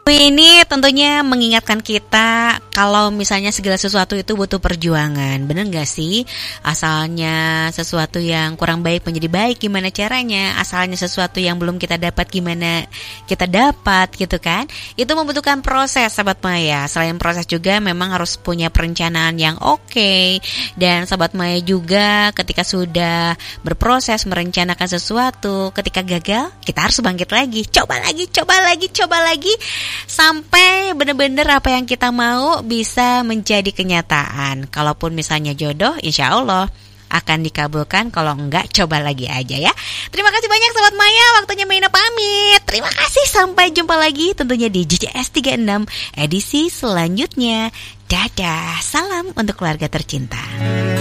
Ini tentunya mengingatkan kita kalau misalnya segala sesuatu itu butuh perjuangan. Bener gak sih? Asalnya sesuatu yang kurang baik menjadi baik, gimana caranya? Asalnya sesuatu yang belum kita dapat, gimana kita dapat gitu kan? Itu membutuhkan proses, Sobat Maya. Selain proses juga memang harus punya perencanaan yang oke. Dan Sobat Maya juga ketika sudah berproses merencanakan sesuatu, ketika gagal kita harus bangkit lagi. Coba lagi sampai benar-benar apa yang kita mau bisa menjadi kenyataan. Kalaupun misalnya jodoh, insya Allah akan dikabulkan. Kalau enggak, coba lagi aja ya. Terima kasih banyak Sobat Maya, waktunya Maina pamit. Terima kasih, sampai jumpa lagi tentunya di JJS 36 edisi selanjutnya. Dadah, salam untuk keluarga tercinta.